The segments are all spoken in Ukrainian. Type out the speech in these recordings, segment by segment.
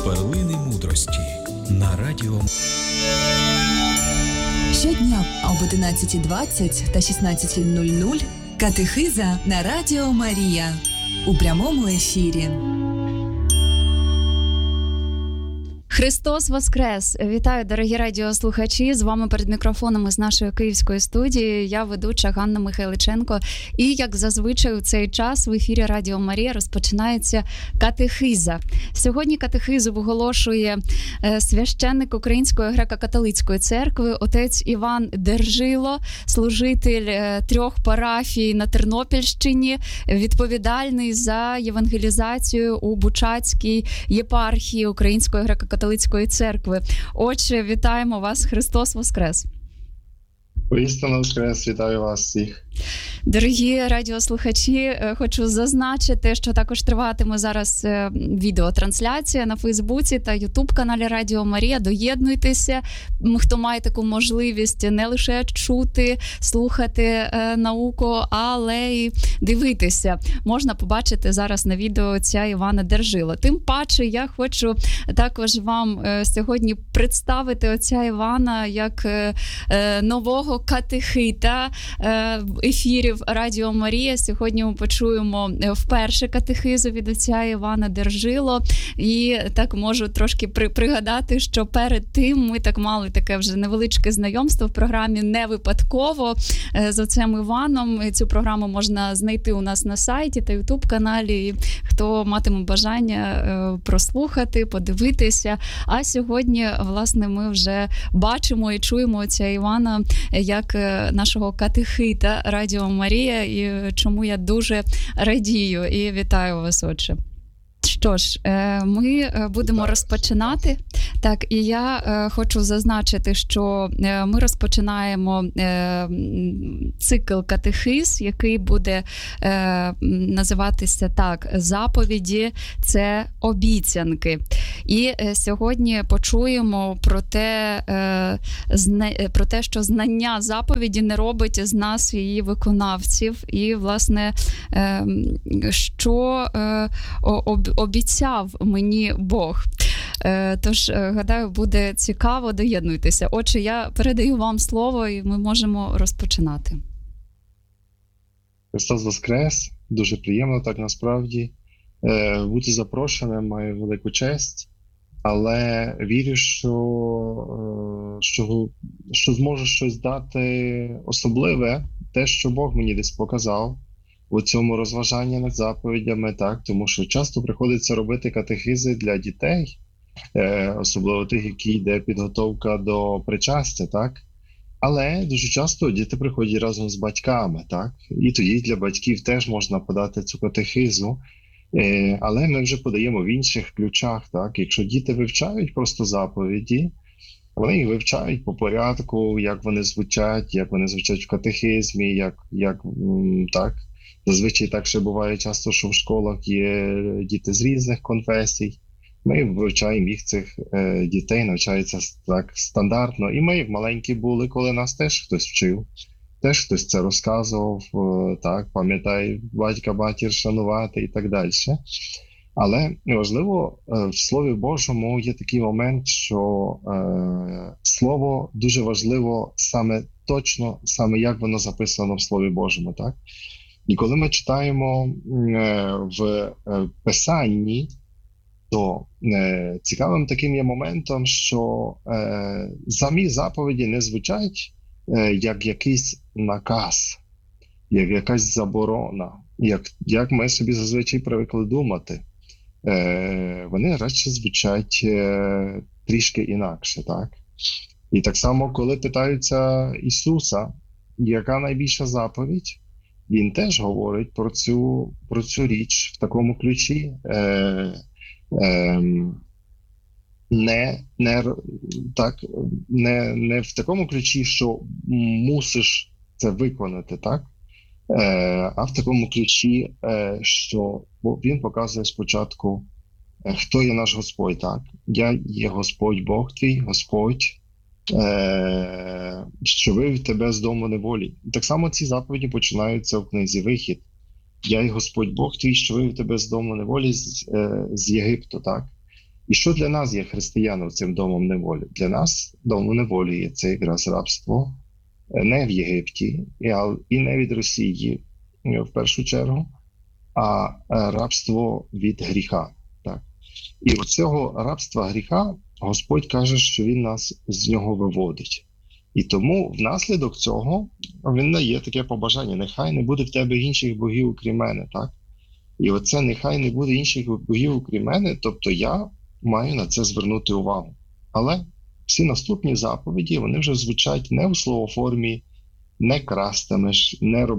Перлини мудрості на радіо. Щодня об 11:20 та 16:00 катехиза на Радіо Марія у прямому ефірі. Христос Воскрес! Вітаю, дорогі радіослухачі! З вами перед мікрофоном із нашої київської студії я ведуча Ганна Михайличенко. І, як зазвичай, у цей час в ефірі Радіо Марія розпочинається катехиза. Сьогодні катехизу виголошує священник Української греко-католицької церкви, отець Іван Держило, служитель 3 парафій на Тернопільщині, відповідальний за євангелізацію у Бучацькій єпархії Української греко-католицької церкви. Отче, вітаємо вас! Христос Воскрес! Воістину Воскрес! Вітаю вас всіх! Дорогі радіослухачі, хочу зазначити, що також триватиме зараз відеотрансляція на Фейсбуці та Ютуб-каналі Радіо Марія. Доєднуйтеся, хто має таку можливість не лише чути, слухати науку, але й дивитися. Можна побачити зараз на відео отця Івана Держила. Тим паче, я хочу також вам сьогодні представити отця Івана як нового катехита ефірів Радіо Марія. Сьогодні ми почуємо вперше катехизу від отця Івана Держило. І так можу трошки пригадати, що перед тим ми так мали таке вже невеличке знайомство в програмі «Не випадково» з отцем Іваном. Цю програму можна знайти у нас на сайті та ютуб-каналі. І хто матиме бажання прослухати, подивитися. А сьогодні, власне, ми вже бачимо і чуємо отця Івана як нашого катехита Радіо Марія, і чому я дуже радію і вітаю вас, отче. Що ж, ми будемо розпочинати. Так, і я хочу зазначити, що ми розпочинаємо цикл катехиз, який буде називатися так: «Заповіді – це обіцянки». І сьогодні почуємо про те, що знання заповіді не робить з нас її виконавців. І, власне, що обіцяв мені Бог. Тож, гадаю, буде цікаво, доєднуйтеся. Отже, я передаю вам слово, і ми можемо розпочинати. Христос Воскрес! Дуже приємно, так насправді. Бути запрошеним маю велику честь, але вірю, що зможу щось дати особливе, те, що Бог мені десь показав у цьому розважанні над заповідями, так, тому що часто приходиться робити катехизи для дітей, особливо тих, які йде підготовка до причастя, так. Але дуже часто діти приходять разом з батьками, так, і тоді для батьків теж можна подати цю катехизу, але ми вже подаємо в інших ключах, так. Якщо діти вивчають просто заповіді, вони їх вивчають по порядку, як вони звучать в катехизмі, як так. Зазвичай так ще буває часто, що в школах є діти з різних конфесій. Ми вивчаємо їх, цих дітей, навчаються так стандартно. І ми, як маленькі були, коли нас теж хтось вчив, теж хтось це розказував, так, пам'ятай, батька, матір шанувати і так далі. Але важливо, в Слові Божому є такий момент, що Слово дуже важливо саме точно, саме як воно записано в Слові Божому, так? І коли ми читаємо в Писанні, то цікавим таким є моментом, що самі заповіді не звучать як якийсь наказ, як якась заборона, як ми собі зазвичай привикли думати. Вони радше звучать трішки інакше, так? І так само, коли питаються Ісуса, яка найбільша заповідь, він теж говорить про цю річ в такому ключі, не в такому ключі, що мусиш це виконати, так? А в такому ключі, що він показує спочатку, хто є наш Господь, так? Я є Господь Бог твій, Господь, що вивів тебе з дому неволі. Так само ці заповіді починаються в книзі Вихід. Я є Господь Бог твій, що вивів тебе з дому неволі, з Єгипту, так? І що для нас є християнам цим домом неволі? Для нас домом неволі є це якраз рабство не в Єгипті і не від Росії в першу чергу, а рабство від гріха. Так? І у цього рабства гріха Господь каже, що Він нас з нього виводить. І тому внаслідок цього Він дає таке побажання: нехай не буде в тебе інших богів, окрім мене. Так? І оце нехай не буде інших богів, окрім мене, тобто я маю на це звернути увагу. Але всі наступні заповіді, вони вже звучать не у словоформі «не крастимеш»,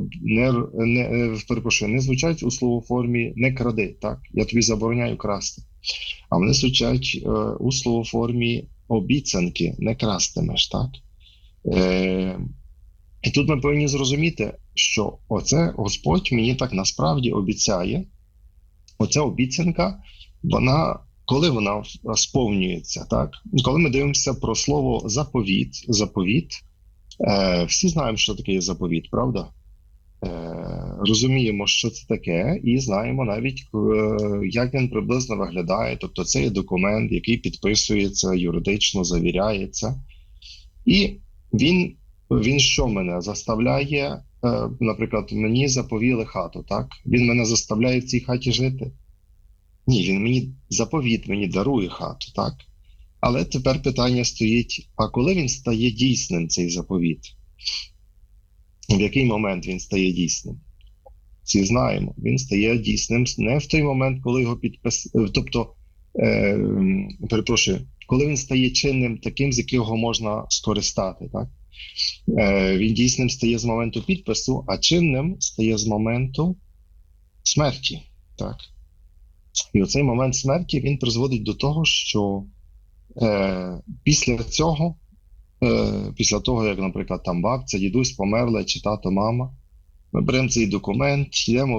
не звучать у словоформі «не кради», так? Я тобі забороняю красти. А вони звучать у словоформі обіцянки «не крастимеш», так? І тут ми повинні зрозуміти, що оце Господь мені так насправді обіцяє. Оця обіцянка, коли вона сповнюється, так? Коли ми дивимося про слово заповіт, всі знаємо, що таке є заповіт, правда? Розуміємо, що це таке, і знаємо навіть, як він приблизно виглядає. Тобто це є документ, який підписується, юридично завіряється. І він що мене заставляє, наприклад, мені заповіли хату, так? Він мене заставляє в цій хаті жити? Ні, він заповіт мені дарує хату, так? Але тепер питання стоїть, а коли він стає дійсним, цей заповіт? В який момент він стає дійсним? Всі знаємо, він стає дійсним не в той момент, коли його коли він стає чинним таким, з якого можна скористати, так? Він дійсним стає з моменту підпису, а чинним стає з моменту смерті, так? І оцей момент смерті, він призводить до того, що після того, як, наприклад, там бабця, дідусь померли, чи тато, мама, ми беремо цей документ, йдемо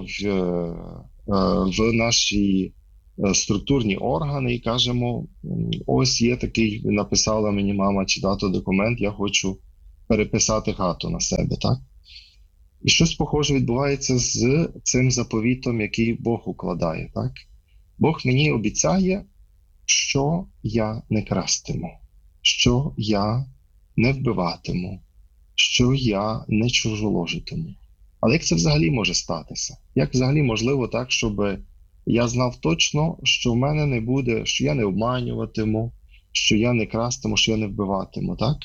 в наші структурні органи і кажемо: ось є такий, написала мені мама чи тато документ, я хочу переписати хату на себе, так? І щось похоже відбувається з цим заповітом, який Бог укладає, так? Бог мені обіцяє, що я не крастиму, що я не вбиватиму, що я не чужоложитиму. Але як це взагалі може статися? Як взагалі можливо так, щоб я знав точно, що в мене не буде, що я не обманюватиму, що я не крастиму, що я не вбиватиму, так?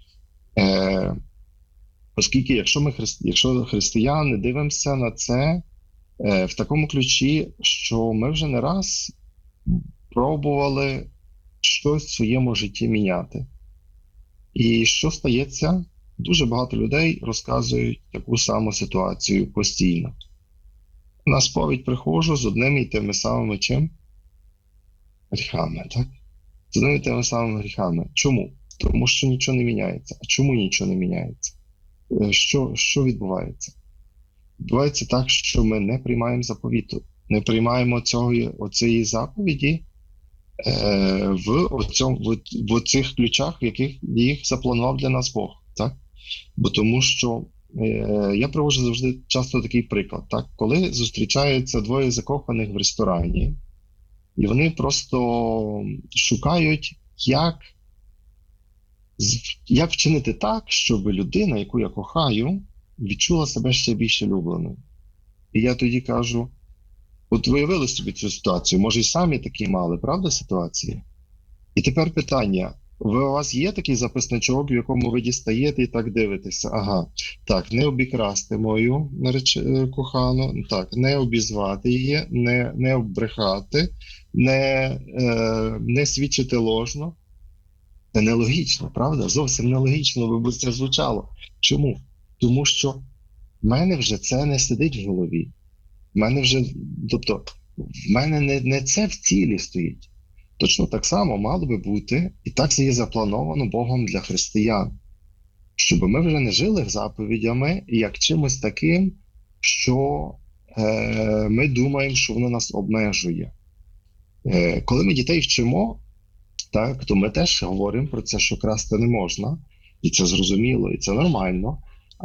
Оскільки, якщо християни дивимося на це в такому ключі, що ми вже не раз пробували щось в своєму житті міняти. І що стається? Дуже багато людей розказують таку саму ситуацію постійно. На сповідь приходжу з одними і тими самими чим? Гріхами, так? З одними і тими самими гріхами. Чому? Тому що нічого не міняється. А чому нічого не міняється? Що відбувається? Відбувається так, що ми не приймаємо заповіту, не приймаємо оцієї заповіді в цих ключах, в яких їх запланував для нас Бог. Так? Бо тому що я приводжу завжди часто такий приклад. Так? Коли зустрічаються двоє закоханих в ресторані, і вони просто шукають, як вчинити так, щоб людина, яку я кохаю, відчула себе ще більше любленою. І я тоді кажу: от виявили собі цю ситуацію, може і самі такі мали, правда, ситуації? І тепер питання: у вас є такий записничок, в якому ви дістаєте і так дивитеся? Ага, так, не обікрасти мою кохану, так, не обізвати її, не оббрехати, не свідчити ложно. Це нелогічно, правда? Зовсім нелогічно би це звучало. Чому? Тому що в мене вже це не сидить в голові. В мене не це в цілі стоїть. Точно так само мало би бути, і так це є заплановано Богом для християн. Щоб ми вже не жили заповідями як чимось таким, що ми думаємо, що воно нас обмежує. Коли ми дітей вчимо, так, то ми теж говоримо про це, що красти не можна, і це зрозуміло, і це нормально,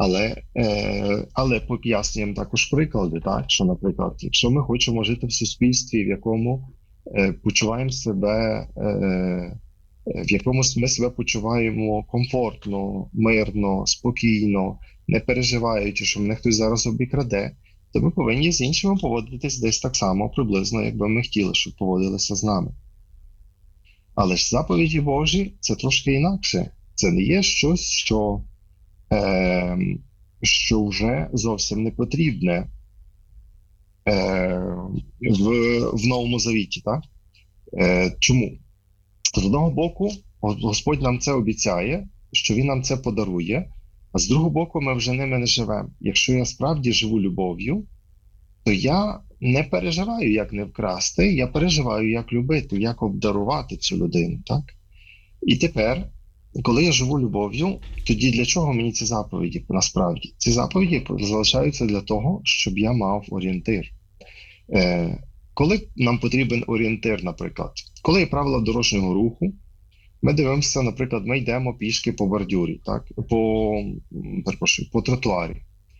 але пояснюємо також приклади, так, що, наприклад, якщо ми хочемо жити в суспільстві, в якому почуваємо себе, в якому ми себе почуваємо комфортно, мирно, спокійно, не переживаючи, що мене хтось зараз обікраде, то ми повинні з іншими поводитись десь так само, приблизно, якби ми хотіли, щоб поводилися з нами. Але ж заповіді Божі – це трошки інакше. Це не є щось, що вже зовсім не потрібне в Новому Завіті. Так? Чому? З одного боку, Господь нам це обіцяє, що Він нам це подарує, а з другого боку, ми вже ними не живемо. Якщо я справді живу любов'ю, то я не переживаю, як не вкрасти, я переживаю, як любити, як обдарувати цю людину. Так? І тепер, коли я живу любов'ю, тоді для чого мені ці заповіді насправді? Ці заповіді залишаються для того, щоб я мав орієнтир. Коли нам потрібен орієнтир, наприклад, коли є правила дорожнього руху, ми дивимося, наприклад, ми йдемо пішки по бордюрі, так? По тротуарі.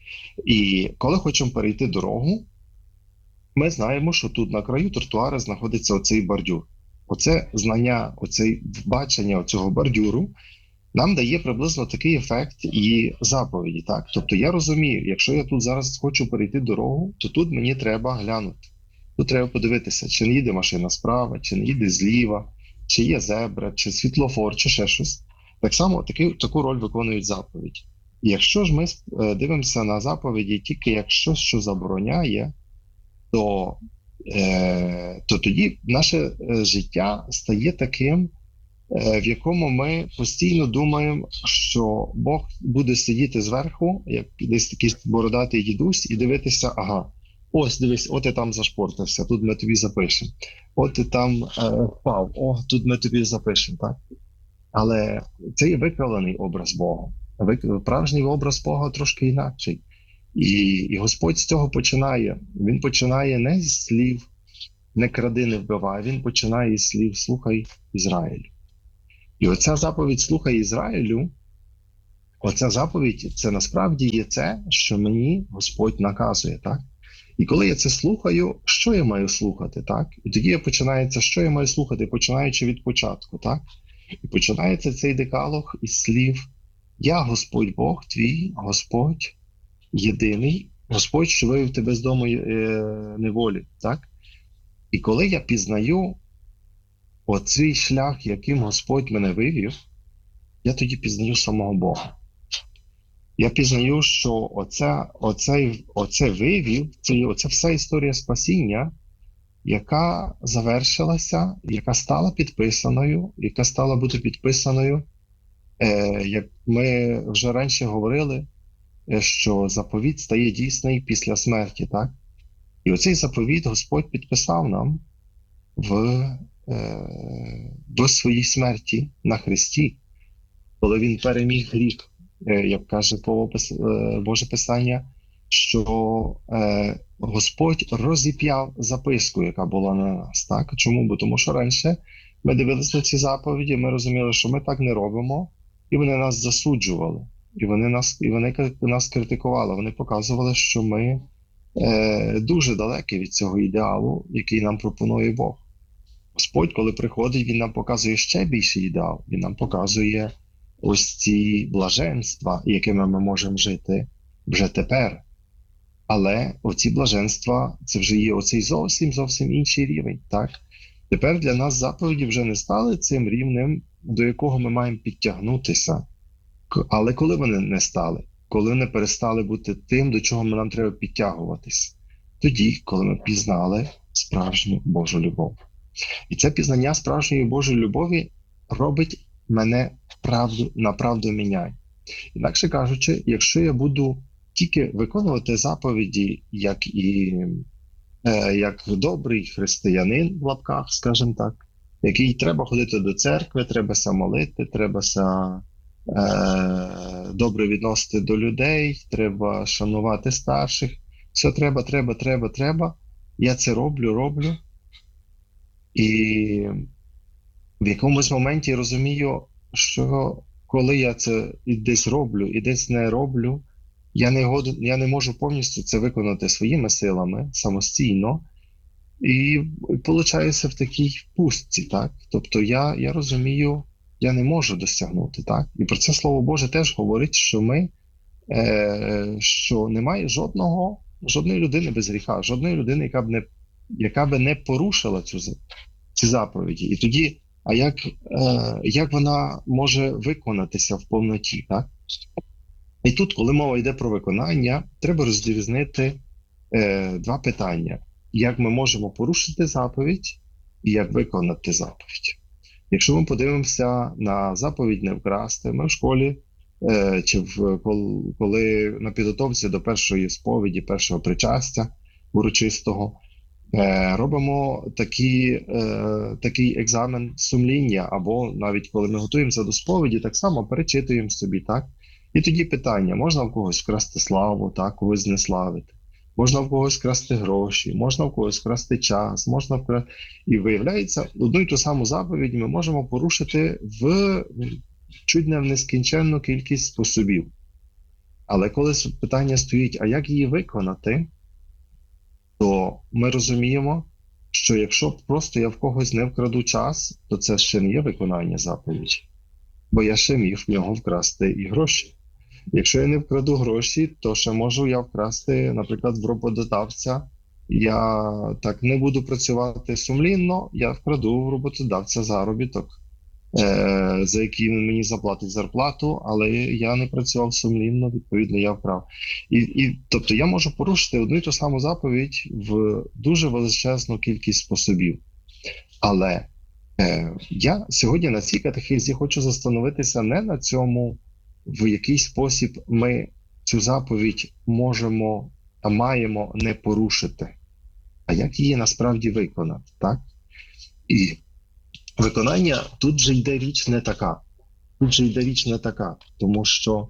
І коли хочемо перейти дорогу, ми знаємо, що тут на краю тротуара знаходиться оцей бордюр. Оце знання, оце бачення цього бордюру нам дає приблизно такий ефект і заповіді. Так? Тобто я розумію, якщо я тут зараз хочу перейти дорогу, то тут мені треба глянути. Тут треба подивитися, чи не їде машина справа, чи не їде зліва, чи є зебра, чи світлофор, чи ще щось. Так само таку роль виконують заповіді. І якщо ж ми дивимося на заповіді тільки як щось, що забороняє, то тоді наше життя стає таким, в якому ми постійно думаємо, що Бог буде сидіти зверху, як десь такий бородатий дідусь, і дивитися, ага, ось дивись, от ти там зашпортився, тут ми тобі запишемо. От ти там впав, тут ми тобі запишемо. Так? Але це є викривлений образ Бога. Справжній образ Бога трошки інакший. І Господь з цього починає. Він починає не зі слів «не кради, не вбивай», він починає із слів «слухай Ізраїлю». І оця заповідь «слухай Ізраїлю», оця заповідь – це насправді є це, що мені Господь наказує. Так? І коли я це слухаю, що я маю слухати? Так? І тоді починається, що я маю слухати, починаючи від початку. Так? І починається цей декалог із слів «Я Господь Бог твій, Господь єдиний, Господь, що вивів тебе з дому неволі». Так? І коли я пізнаю оцей шлях, яким Господь мене вивів, я тоді пізнаю самого Бога. Я пізнаю, що оце вивів, оця вся історія спасіння, яка завершилася, яка стала підписаною, яка стала бути підписаною, як ми вже раніше говорили, що заповіт стає дійсний після смерті. Так? І оцей заповіт Господь підписав нам до своїй смерті на Христі, коли Він переміг гріх. Як каже Боже Писання, що Господь розіп'яв записку, яка була на нас. Так? Чому? Бо тому що раніше ми дивилися на ці заповіді, ми розуміли, що ми так не робимо, і вони нас засуджували, і вони нас критикували, вони показували, що ми дуже далекі від цього ідеалу, який нам пропонує Бог. Господь, коли приходить, Він нам показує ще більший ідеал, Він нам показує ось ці блаженства, якими ми можемо жити вже тепер. Але оці блаженства, це вже є оцей зовсім інший рівень. Так? Тепер для нас заповіді вже не стали цим рівнем, до якого ми маємо підтягнутися. Але коли вони не стали? Коли вони перестали бути тим, до чого нам треба підтягуватись? Тоді, коли ми пізнали справжню Божу любов. І це пізнання справжньої Божої любові робить мене на правду міняє. Інакше кажучи, якщо я буду тільки виконувати заповіді, як добрий християнин, в лапках, скажімо так, який треба ходити до церкви, треба молити, треба добре відносити до людей, треба шанувати старших, все треба, я це роблю, і в якомусь моменті розумію, що коли я це і десь роблю, і десь не роблю, я не можу повністю це виконати своїми силами, самостійно, і получаюся в такій пустці, так? Тобто я розумію, я не можу досягнути, так? І про це Слово Боже теж говорить, що немає жодної людини без гріха, жодної людини, яка би не порушила ці заповіді. І тоді, як вона може виконатися в повноті, так? І тут, коли мова йде про виконання, треба розрізнити два питання. Як ми можемо порушити заповідь і як виконати заповідь. Якщо ми подивимося на заповідь не вкрасти, ми в школі чи коли на підготовці до першої сповіді, першого причастя урочистого, робимо такий екзамен сумління, або навіть коли ми готуємося до сповіді, так само перечитуємо собі, так? І тоді питання, можна в когось вкрасти славу, так, когось знеславити, можна в когось вкрасти гроші, можна в когось вкрасти час, І виявляється, одну й ту саму заповідь ми можемо порушити чуть не в нескінченну кількість способів. Але коли питання стоїть, а як її виконати, то ми розуміємо, що якщо просто я в когось не вкраду час, то це ще не є виконання заповіді. Бо я ще міг в нього вкрасти і гроші. Якщо я не вкраду гроші, то ще можу я вкрасти, наприклад, в роботодавця. Я так не буду працювати сумлінно, я вкраду в роботодавця заробіток, за який він мені заплатить зарплату, але я не працював сумлінно, відповідно, я вкрав. Тобто я можу порушити одну і ту саму заповідь в дуже величезну кількість способів. Але я сьогодні на цій катехизі хочу застановитися не на цьому, в який спосіб ми цю заповідь можемо та маємо не порушити, а як її насправді виконати, так? І виконання, тут же йде річ не така. Тому що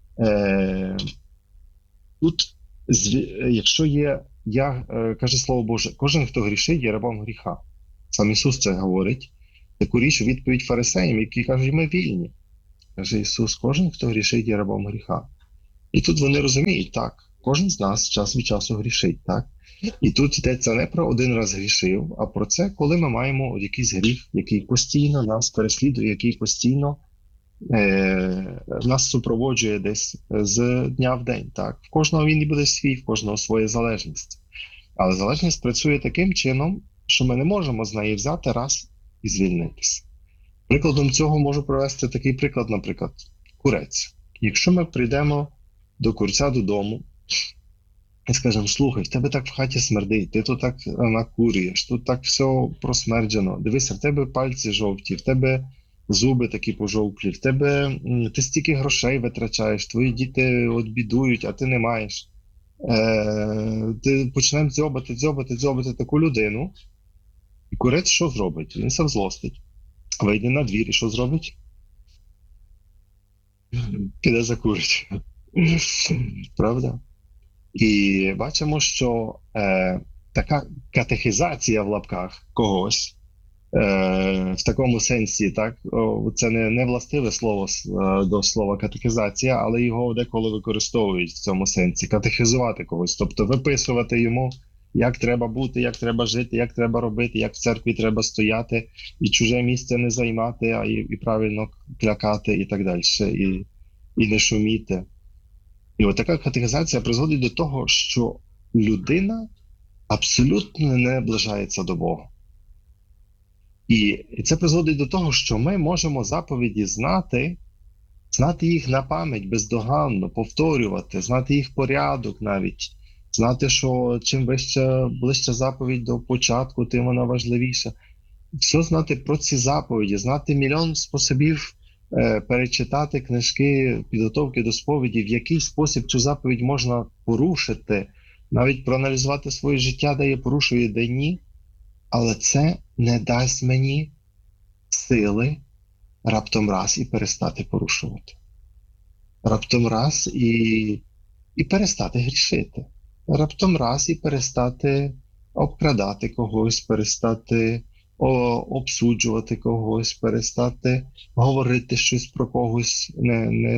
тут, якщо каже Слово Боже, кожен, хто грішить, є рабом гріха. Сам Ісус це говорить. Таку річ у відповідь фарисеям, які кажуть, ми вільні. Каже Ісус, кожен, хто грішить, є рабом гріха. І тут вони розуміють, так, кожен з нас час від часу грішить, так? І тут йдеться не про один раз грішив, а про це, коли ми маємо якийсь гріх, який постійно нас переслідує, який постійно нас супроводжує десь з дня в день, так? В кожного він і буде свій, в кожного своя залежність. Але залежність працює таким чином, що ми не можемо з неї взяти раз і звільнитися. Прикладом цього можу провести такий приклад, наприклад, курець. Якщо ми прийдемо до курця додому і скажемо, слухай, в тебе так в хаті смердить, ти тут так накурюєш, тут так все просмерджено, дивися, в тебе пальці жовті, в тебе зуби такі пожовклі, ти стільки грошей витрачаєш, твої діти от бідують, а ти не маєш. Ти почнемо дзьобати таку людину, і курець що зробить? Він се злостить. Вийде на двір і що зробить? Піде закурить. Правда? І бачимо, що така катехізація в лапках когось, в такому сенсі, так, це не властиве слово до слова катехізація, але його деколи використовують в цьому сенсі. Катехізувати когось, тобто виписувати йому, як треба бути, як треба жити, як треба робити, як в церкві треба стояти, і чуже місце не займати, а і правильно клякати і так далі, і не шуміти. І от така катехізація призводить до того, що людина абсолютно не наближається до Бога. І це призводить до того, що ми можемо заповіді знати їх на пам'ять бездоганно, повторювати, знати їх порядок навіть, знати, що чим ближче заповідь до початку, тим вона важливіша. Все знати про ці заповіді, знати мільйон способів перечитати книжки підготовки до сповіді, в який спосіб цю заповідь можна порушити, навіть проаналізувати своє життя, де я порушую, де ні. Але це не дасть мені сили раптом раз і перестати порушувати. Раптом раз і перестати грішити. Раптом раз і перестати обкрадати когось, перестати обсуджувати когось, перестати говорити щось про когось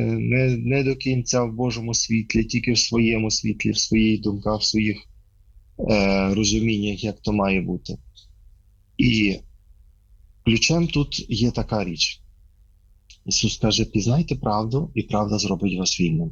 не до кінця в Божому світлі, тільки в своєму світлі, в своїх думках, в своїх розуміннях, як то має бути. І ключем тут є така річ. Ісус каже, пізнайте правду, і правда зробить вас вільними.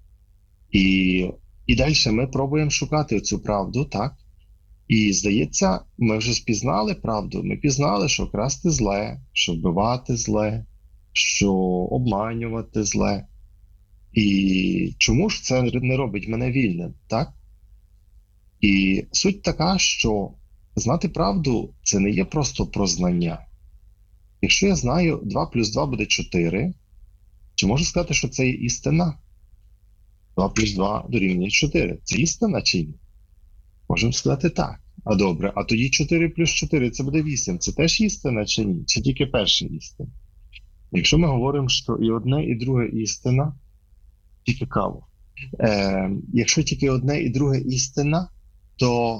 І далі ми пробуємо шукати цю правду, так? І, здається, ми вже спізнали правду. Ми пізнали, що красти зле, що вбивати зле, що обманювати зле. І чому ж це не робить мене вільним, так? І суть така, що знати правду – це не є просто про знання. Якщо я знаю 2 плюс 2 буде 4, чи можу сказати, що це є істина? 2 плюс 2 дорівнює 4. Це істина чи ні? Можемо сказати так. А добре, а тоді 4 плюс 4 це буде 8. Це теж істина чи ні? Чи тільки перша істина? Якщо ми говоримо, що і одне, і друге істина, тільки цікаво. Якщо тільки одне і друге істина, то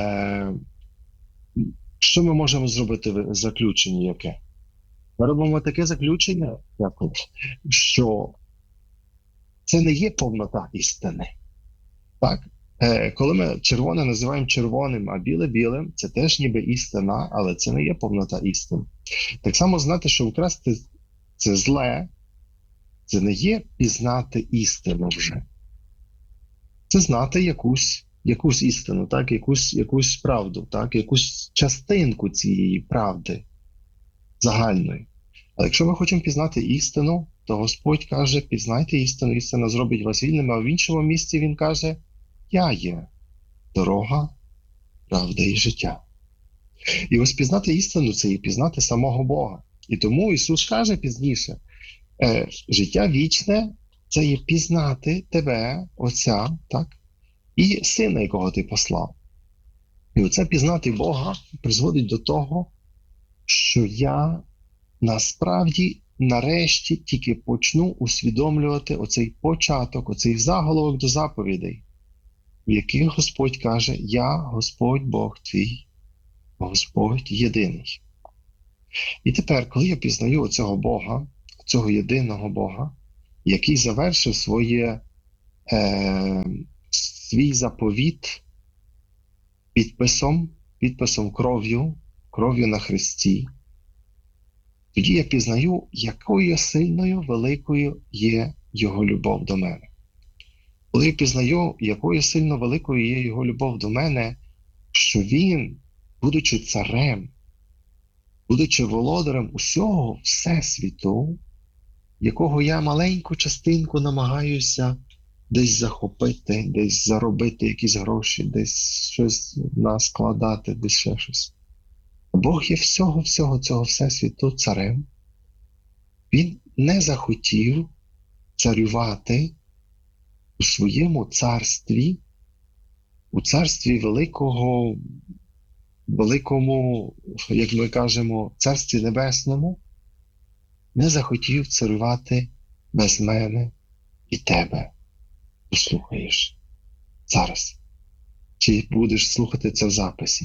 що ми можемо зробити заключення яке? Ми робимо таке заключення, що це не є повнота істини. Так? Коли ми червоне називаємо червоним, а біле білим, це теж ніби істина, але це не є повнота істини. Так само знати, що вкрасти це зле, це не є пізнати істину вже. Це знати якусь істину, так? Якусь правду, так? Якусь частинку цієї правди загальної. Але якщо ми хочемо пізнати істину, то Господь каже, пізнайте істину, істина зробить вас вільними, а в іншому місці Він каже, я є дорога, правда і життя. І ось пізнати істину – це і пізнати самого Бога. І тому Ісус каже пізніше, життя вічне – це є пізнати тебе, Отця, так? І Сина, якого ти послав. І оце пізнати Бога призводить до того, що я насправді нарешті тільки почну усвідомлювати оцей початок, оцей заголовок до заповідей, в яких Господь каже, я Господь Бог твій, Господь єдиний. І тепер, коли я пізнаю оцього Бога, цього єдиного Бога, який завершив свій заповіт підписом кров'ю на хресті, тоді я пізнаю, якою сильною, великою є Його любов до мене. Коли я пізнаю, якою сильно великою є Його любов до мене, що Він, будучи царем, будучи володарем усього Всесвіту, якого я маленьку частинку намагаюся десь захопити, десь заробити якісь гроші, десь щось наскладати, десь ще щось. Бог є всього цього Всесвіту царем. Він не захотів царювати у своєму царстві, у царстві великому, як ми кажемо, царстві небесному, не захотів царювати без мене і тебе. Послухаєш зараз. Чи будеш слухати це в записі?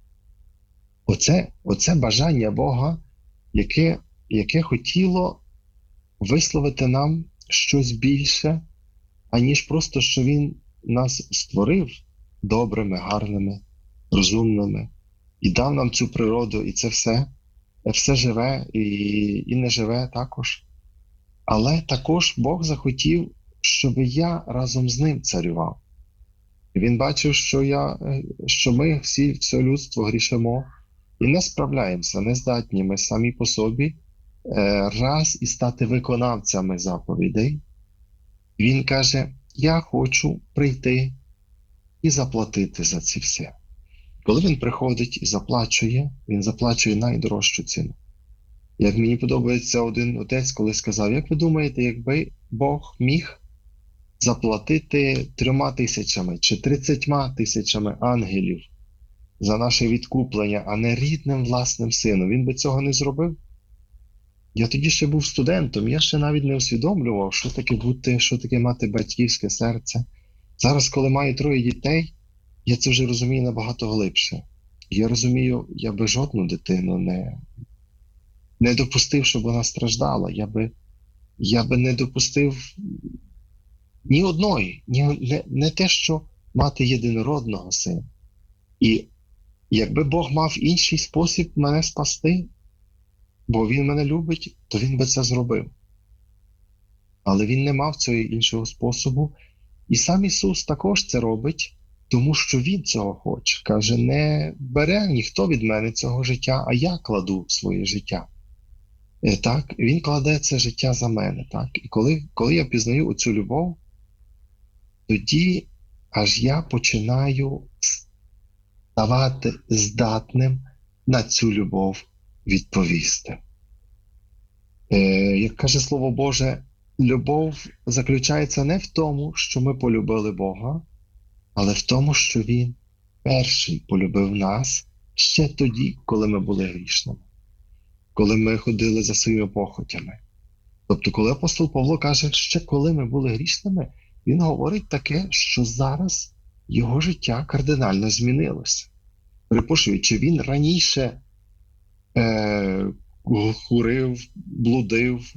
Оце бажання Бога, яке хотіло висловити нам щось більше, аніж просто, що Він нас створив добрими, гарними, розумними і дав нам цю природу, і це все живе і не живе також. Але також Бог захотів, щоб я разом з ним царював. Він бачив, що ми все людство грішимо і не справляємося, не здатні ми самі по собі раз і стати виконавцями заповідей. Він каже, я хочу прийти і заплатити за це все. Коли він приходить і він заплачує найдорожчу ціну. Як мені подобається один отець, коли сказав, як ви думаєте, якби Бог міг заплатити 3,000 чи 30,000 ангелів за наше відкуплення, а не рідним власним сином, він би цього не зробив? Я тоді ще був студентом, я ще навіть не усвідомлював, що таке мати батьківське серце. Зараз, коли маю 3 дітей, я це вже розумію набагато глибше. Я розумію, я би жодну дитину не допустив, щоб вона страждала. Я би не допустив ні одної, не те, що мати єдинородного сина, І якби Бог мав інший спосіб мене спасти, бо Він мене любить, то Він би це зробив. Але Він не мав цього іншого способу. І сам Ісус також це робить, тому що Він цього хоче. Каже, не бере ніхто від мене цього життя, а я кладу своє життя. Так, Він кладе це життя за мене. Так? І коли я пізнаю оцю любов, тоді аж я починаю ставати здатним на цю любов відповісти. Як каже Слово Боже, любов заключається не в тому, що ми полюбили Бога, але в тому, що Він перший полюбив нас ще тоді, коли ми були грішними, коли ми ходили за своїми похотями. Тобто, коли апостол Павло каже, ще коли ми були грішними, він говорить таке, що зараз його життя кардинально змінилося. Припрошуючи, він раніше курив, блудив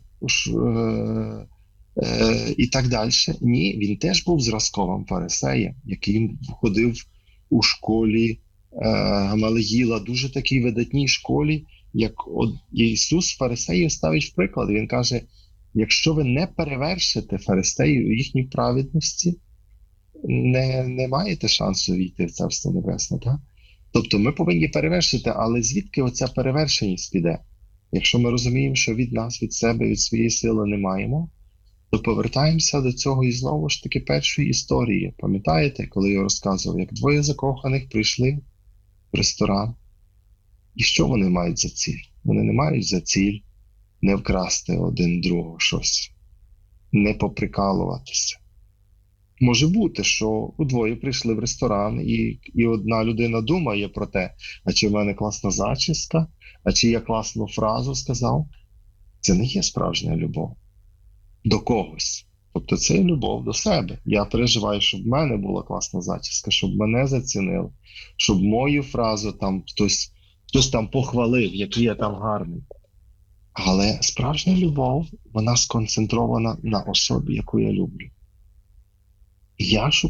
і так далі. Ні, він теж був зразковим фарисеєм, який ходив у школі Гамалеїла, дуже такій видатній школі, як Ісус фарисеїв ставить в приклад. Він каже, якщо ви не перевершите фарисеїв у їхній праведності, не маєте шансу війти в Царство Небесне. Так? Тобто ми повинні перевершити, але звідки оця перевершеність піде? Якщо ми розуміємо, що від нас, від себе, від своєї сили не маємо, то повертаємося до цього і знову ж таки першої історії. Пам'ятаєте, коли я розказував, як двоє закоханих прийшли в ресторан, і що вони мають за ціль? Вони не мають за ціль не вкрасти один другого щось, не поприкалуватися. Може бути, що удвоє прийшли в ресторан, і одна людина думає про те, а чи в мене класна зачіска, а чи я класну фразу сказав. Це не є справжня любов до когось. Тобто це є любов до себе. Я переживаю, щоб в мене була класна зачіска, щоб мене зацінили, щоб мою фразу там хтось там похвалив, який я там гарний. Але справжня любов, вона сконцентрована на особі, яку я люблю. Я